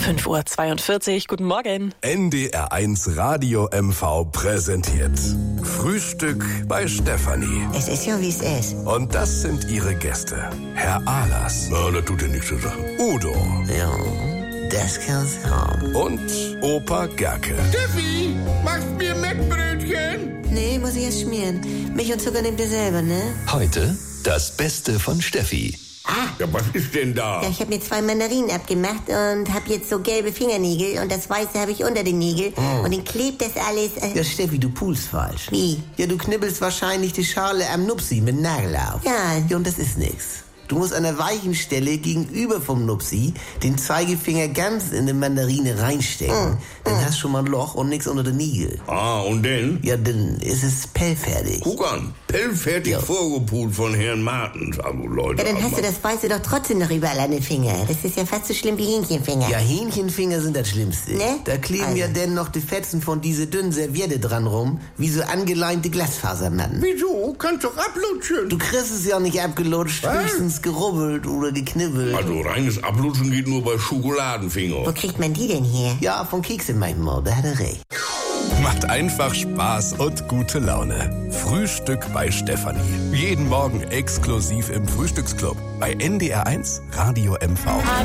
5:42 Uhr, guten Morgen. NDR1 Radio MV präsentiert Frühstück bei Stefanie. Es ist ja, wie es ist. Und das sind ihre Gäste. Herr Ahlers. Ja, das tut ja nichts zur Sache. Udo. Ja, das kann's haben. Und Opa Gerke. Steffi, machst mir Mettbrötchen? Nee, muss ich erst schmieren. Milch und Zucker nehmt ihr selber, ne? Heute das Beste von Steffi. Ja, was ist denn da? Ja, ich habe mir 2 Mandarinen abgemacht und habe jetzt so gelbe Fingernägel und das Weiße habe ich unter den Nägeln und dann klebt das alles. Ja, Steffi, du pulst falsch. Wie? Ja, du knibbelst wahrscheinlich die Schale am Nupsi mit Nagel auf. Ja. Ja, und das ist nix. Du musst an der weichen Stelle gegenüber vom Nupsi den Zeigefinger ganz in die Mandarine reinstecken. Dann hast du schon mal ein Loch und nix unter den Nägeln. Und denn? Ja, dann ist es pellfertig. Guck an, pellfertig Ja. vorgepult von Herrn Martens. Also Leute, Ja, dann hast du das Weiße doch trotzdem noch überall an den Finger. Das ist ja fast so schlimm wie Hähnchenfinger. Ja, Hähnchenfinger sind das Schlimmste. Ne? Da kleben Also. ja denn noch die Fetzen von diese dünnen Serviette dran rum, wie so angeleimte Glasfasermatten. Wieso? Kannst doch ablutschen. Du kriegst es ja nicht abgelutscht, Was? höchstens gerubbelt oder geknibbelt. Also reines Ablutschen geht nur bei Schokoladenfinger. Wo kriegt man die denn her? Ja, von Kekse manchmal, da hat er recht. Macht einfach Spaß und gute Laune. Frühstück bei Stefanie. Jeden Morgen exklusiv im Frühstücksclub bei NDR1 Radio MV.